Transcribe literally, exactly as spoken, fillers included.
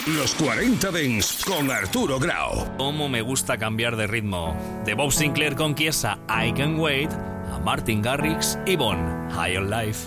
Los cuarenta Dance con Arturo Grau. Cómo me gusta cambiar de ritmo. De Bob Sinclair con Chiesa, I Can Wait, a Martin Garrix y Bon, High on Life.